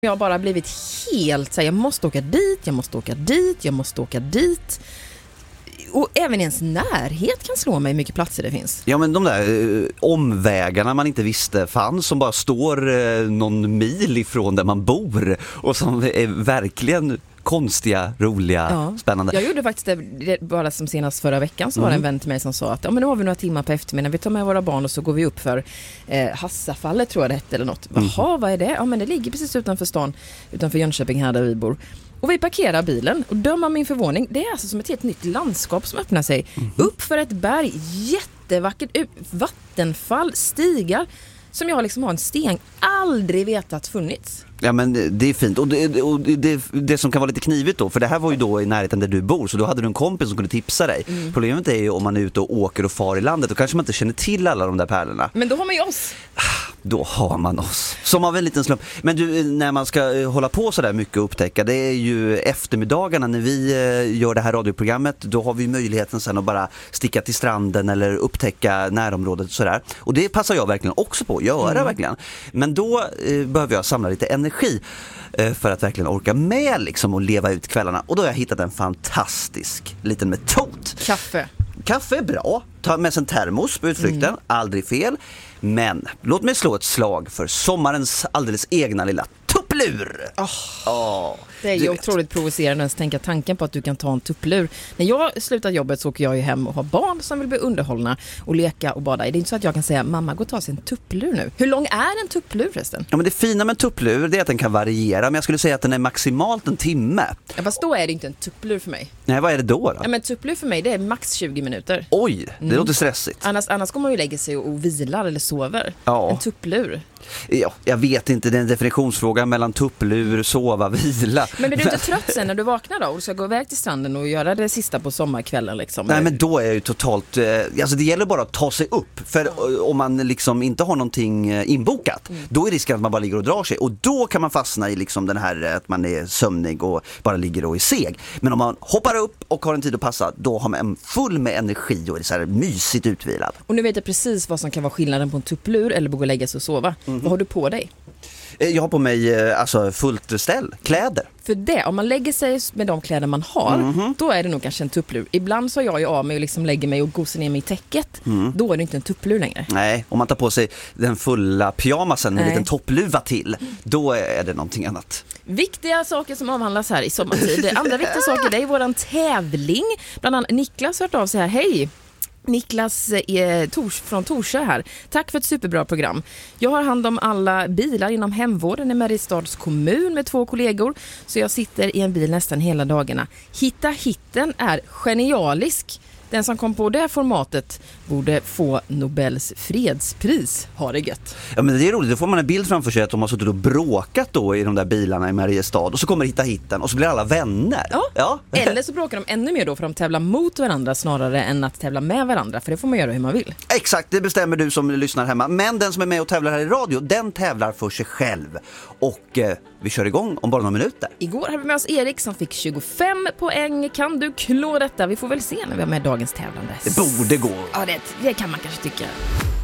Jag har bara blivit helt så här, jag måste åka dit. Och även ens närhet kan slå mig hur mycket platser det finns. Ja, men de där omvägarna man inte visste fanns, som bara står någon mil ifrån där man bor och som är verkligen konstiga, roliga, spännande. Jag gjorde faktiskt det bara som senast förra veckan, så var det en vän till mig som sa att men nu har vi några timmar på eftermiddagen, vi tar med våra barn och så går vi upp för Hassafallet, tror jag det hette eller något. Jaha, vad är det? Ja, men det ligger precis utanför stan, utanför Jönköping här där vi bor. Och vi parkerar bilen och dömer min förvåning. Det är alltså som ett helt nytt landskap som öppnar sig. Upp för ett berg, jättevackert, vattenfall, stigar som jag liksom har en sten aldrig vetat funnits. Ja, men det är fint. Och det som kan vara lite knivigt då, för det här var ju då i närheten där du bor, så då hade du en kompis som kunde tipsa dig. Problemet är ju om man är ute och åker och far i landet, då kanske man inte känner till alla de där pärlorna. Men då har man ju oss. Då har man oss. Som av en liten slump. Men du, när man ska hålla på så där mycket och upptäcka, det är ju eftermiddagarna när vi gör det här radioprogrammet, då har vi möjligheten sen att bara sticka till stranden eller upptäcka närområdet och sådär. Och det passar jag verkligen också på att göra verkligen. Men då behöver jag samla lite energi för att verkligen orka med liksom och leva ut kvällarna. Och då har jag hittat en fantastisk liten metod. Kaffe är bra. Ta med sig en termos på utflykten. Aldrig fel. Men låt mig slå ett slag för sommarens alldeles egna lilla tupplur. Det är ju otroligt provocerande att tänka tanken på att du kan ta en tupplur. När jag slutar jobbet så åker jag ju hem och har barn som vill bli underhållna och leka och bada. Det är inte så att jag kan säga, mamma, gå och ta sig en tupplur nu. Hur lång är en tupplur förresten? Ja, men det fina med en tupplur, det är att den kan variera. Men jag skulle säga att den är maximalt en timme. Ja, fast då är det inte en tupplur för mig. Nej, vad är det då? Ja, men tupplur för mig, det är max 20 minuter. Oj, det låter stressigt. Annars kommer man ju lägga sig och vilar eller sover. Ja. En tupplur. Ja, jag vet inte, det är en definitionsfråga mellan tupplur, sova, vila. Men blir du inte trött sen när du vaknar då och ska gå iväg till stranden och göra det sista på sommarkvällen liksom? Nej, men då är jag ju totalt, alltså det gäller bara att ta sig upp. För om man liksom inte har någonting inbokat, då är risken att man bara ligger och drar sig. Och då kan man fastna i liksom den här att man är sömnig och bara ligger och är seg. Men om man hoppar upp och har en tid att passa, då har man full med energi och är så här mysigt utvilad. Och nu vet jag precis vad som kan vara skillnaden på en tupplur eller gå och lägga sig och sova. Vad har du på dig? Jag har på mig alltså fullt ställ, kläder. För det, om man lägger sig med de kläder man har, då är det nog kanske en tupplur. Ibland så jag av mig och liksom lägger mig och gosar ner mig i täcket. Då är det inte en tupplur längre. Nej, om man tar på sig den fulla pyjamasen med en liten toppluva till, då är det någonting annat. Viktiga saker som avhandlas här i sommartid. Andra viktiga saker, det är våran tävling. Bland annat Niklas har hört av sig här. Hej! Niklas från Torsö här. Tack för ett superbra program. Jag har hand om alla bilar inom hemvården i Mariestads kommun med 2 kollegor, så jag sitter i en bil nästan hela dagarna. Hitta hitten är genialisk. Den som kom på det formatet borde få Nobels fredspris. Ha det gött. Ja, men det är roligt. Då får man en bild framför sig att de har suttit och bråkat då i de där bilarna i Mariestad. Och så kommer hitta hitten och så blir alla vänner. Ja. Eller så bråkar de ännu mer då, för de tävlar mot varandra snarare än att tävla med varandra. För det får man göra hur man vill. Exakt, det bestämmer du som lyssnar hemma. Men den som är med och tävlar här i radio, den tävlar för sig själv. Och vi kör igång om bara några minuter. Igår hade vi med oss Erik som fick 25 poäng. Kan du klå detta? Vi får väl se när vi har med dagens tävlande. Det borde gå. Ja, det kan man kanske tycka.